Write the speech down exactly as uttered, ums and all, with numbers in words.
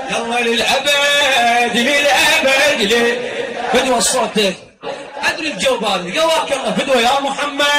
يلا للأبد للأبد ليه فدوى الصوت. أدري الجواب هذا قواك الله فدوى يا محمد.